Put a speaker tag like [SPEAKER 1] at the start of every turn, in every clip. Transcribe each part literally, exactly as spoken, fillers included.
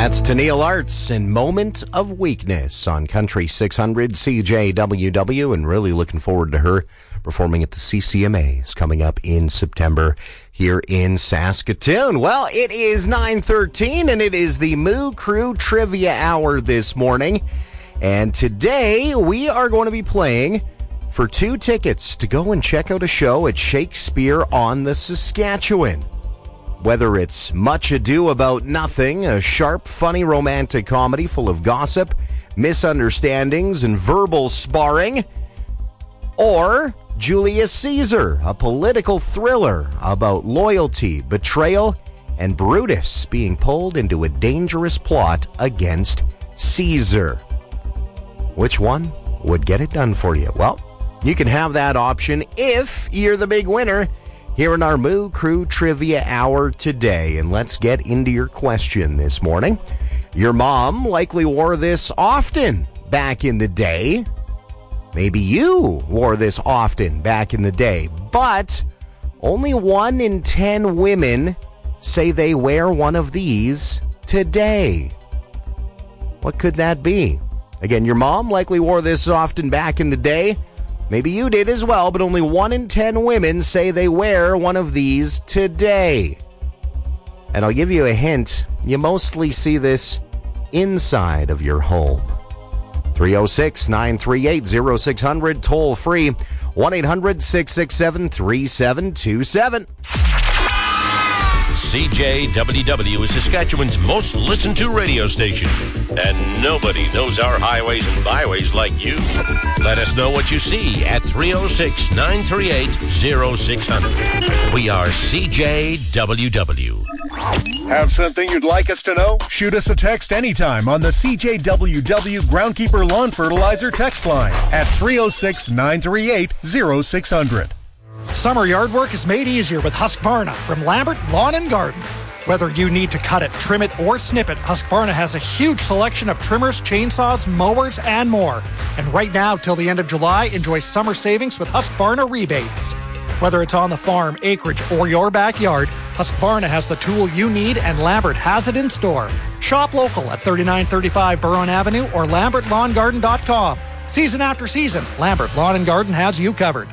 [SPEAKER 1] That's Tennille Arts and Moment of Weakness on Country six hundred C J W W, and really looking forward to her performing at the C C M As coming up in September here in Saskatoon. Well, it is nine thirteen and it is the Moo Crew Trivia Hour this morning. And today we are going to be playing for two tickets to go and check out a show at Shakespeare on the Saskatchewan. Whether it's Much Ado About Nothing, a sharp, funny romantic comedy full of gossip, misunderstandings, and verbal sparring, or Julius Caesar, a political thriller about loyalty, betrayal, and Brutus being pulled into a dangerous plot against Caesar. Which one would get it done for you? Well, you can have that option if you're the big winner here in our Moo Crew Trivia Hour today. And let's get into your question this morning. Your mom likely wore this often back in the day. Maybe you wore this often back in the day, but only one in ten women say they wear one of these today. What could that be? Again, your mom likely wore this often back in the day. Maybe you did as well, but only one in ten women say they wear one of these today. And I'll give you a hint. You mostly see this inside of your home. three oh six, nine three eight, oh six hundred, toll free, one eight hundred, six six seven, three seven two seven.
[SPEAKER 2] C J W W is Saskatchewan's most listened to radio station. And nobody knows our highways and byways like you. Let us know what you see at three oh six, nine three eight, oh six hundred. We are C J W W.
[SPEAKER 3] Have something you'd like us to know? Shoot us a text anytime on the C J W W Groundkeeper Lawn Fertilizer text line at three oh six, nine three eight, oh six hundred.
[SPEAKER 4] Summer yard work is made easier with Husqvarna from Lambert Lawn and Garden. Whether you need to cut it, trim it, or snip it, Husqvarna has a huge selection of trimmers, chainsaws, mowers, and more. And right now, till the end of July, enjoy summer savings with Husqvarna rebates. Whether it's on the farm, acreage, or your backyard, Husqvarna has the tool you need, and Lambert has it in store. Shop local at thirty-nine thirty-five Buron Avenue or lambert lawn garden dot com. Season after season, Lambert Lawn and Garden has you covered.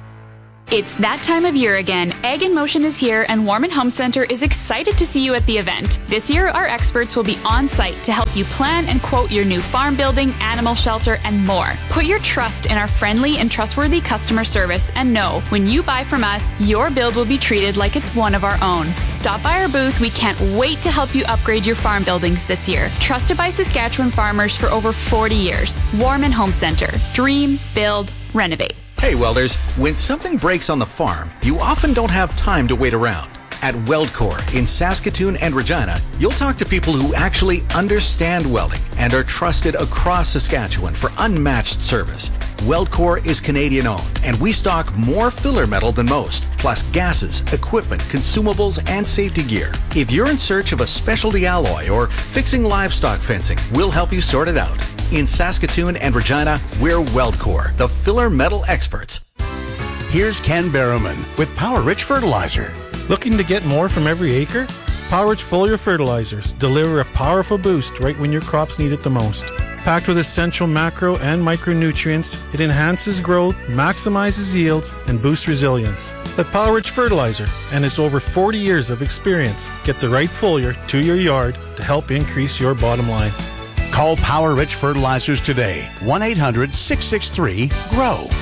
[SPEAKER 5] It's that time of year again. Egg in Motion is here, and Warman Home Center is excited to see you at the event. This year, our experts will be on site to help you plan and quote your new farm building, animal shelter, and more. Put your trust in our friendly and trustworthy customer service, and know when you buy from us, your build will be treated like it's one of our own. Stop by our booth. We can't wait to help you upgrade your farm buildings this year. Trusted by Saskatchewan farmers for over forty years. Warman Home Center. Dream, build, renovate.
[SPEAKER 6] Hey welders, when something breaks on the farm, you often don't have time to wait around. At WeldCore in Saskatoon and Regina, you'll talk to people who actually understand welding and are trusted across Saskatchewan for unmatched service. WeldCore is Canadian owned, and we stock more filler metal than most, plus gases, equipment, consumables, and safety gear. If you're in search of a specialty alloy or fixing livestock fencing, we'll help you sort it out. In Saskatoon and Regina, we're WeldCore, the filler metal experts.
[SPEAKER 7] Here's Ken Barrowman with Power Rich Fertilizer.
[SPEAKER 8] Looking to get more from every acre? Power Rich Foliar Fertilizers deliver a powerful boost right when your crops need it the most. Packed with essential macro and micronutrients, it enhances growth, maximizes yields, and boosts resilience. Let Power Rich Fertilizer and its over forty years of experience get the right foliar to your yard to help increase your bottom line.
[SPEAKER 7] Call Power Rich Fertilizers today. one eight hundred, six six three, G R O W.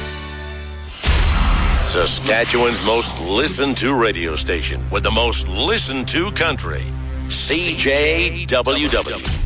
[SPEAKER 2] Saskatchewan's most listened to radio station with the most listened to country. C J W W.